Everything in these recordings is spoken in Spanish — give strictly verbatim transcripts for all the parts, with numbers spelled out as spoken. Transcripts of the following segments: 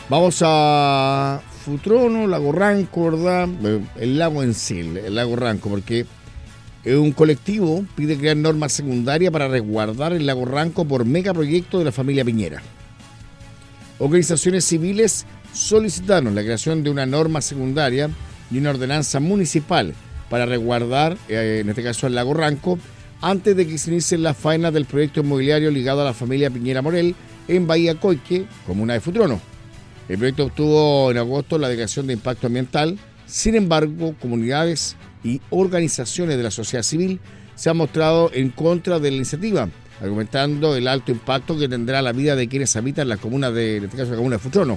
Vamos a Futrono, Lago Ranco, ¿verdad? El lago en sí, el lago Ranco, porque un colectivo pide crear normas secundarias para resguardar el lago Ranco por megaproyecto de la familia Piñera. Organizaciones civiles solicitaron la creación de una norma secundaria y una ordenanza municipal para resguardar, eh, en este caso, el lago Ranco, antes de que se inicien las faenas del proyecto inmobiliario ligado a la familia Piñera Morel en Bahía Coique, comuna de Futrono. El proyecto obtuvo en agosto la declaración de impacto ambiental. Sin embargo, comunidades y organizaciones de la sociedad civil se han mostrado en contra de la iniciativa, argumentando el alto impacto que tendrá la vida de quienes habitan la comuna de, en este caso, la comuna de Futrono.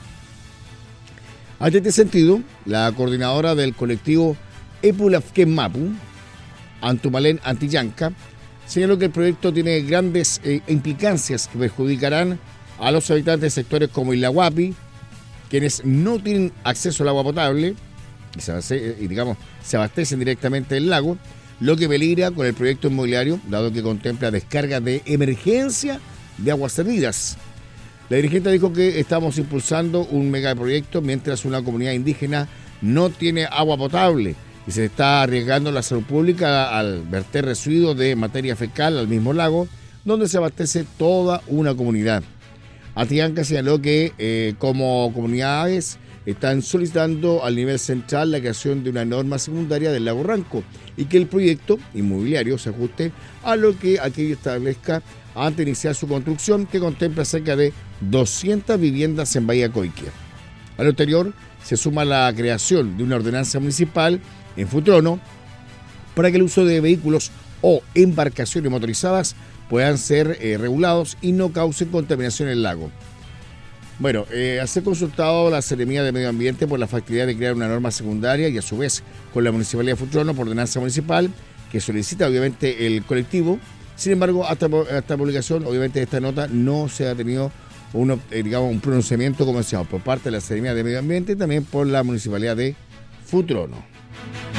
Ante este sentido, la coordinadora del colectivo Epulafken Mapu, Antumalen Antillanca, señaló que el proyecto tiene grandes eh, implicancias que perjudicarán a los habitantes de sectores como Ilahuapi, quienes no tienen acceso al agua potable y, se, y digamos, se abastecen directamente del lago, lo que peligra con el proyecto inmobiliario, dado que contempla descarga de emergencia de aguas servidas. La dirigente dijo que estamos impulsando un megaproyecto mientras una comunidad indígena no tiene agua potable y se está arriesgando la salud pública al verter residuos de materia fecal al mismo lago, donde se abastece toda una comunidad. Antillanca señaló que eh, como comunidades están solicitando al nivel central la creación de una norma secundaria del lago Ranco y que el proyecto inmobiliario se ajuste a lo que aquello establezca antes de iniciar su construcción, que contempla cerca de doscientas viviendas en Bahía Coique. A lo anterior se suma la creación de una ordenanza municipal en Futrono para que el uso de vehículos o embarcaciones motorizadas puedan ser eh, regulados y no causen contaminación en el lago. Bueno, eh, ha sido consultado la Seremía de Medio Ambiente por la factibilidad de crear una norma secundaria y a su vez con la Municipalidad de Futrono por ordenanza municipal que solicita obviamente el colectivo. Sin embargo, hasta esta publicación, obviamente esta nota no se ha tenido uno, eh, digamos, un pronunciamiento como decíamos por parte de la Seremía de Medio Ambiente y también por la Municipalidad de Futrono.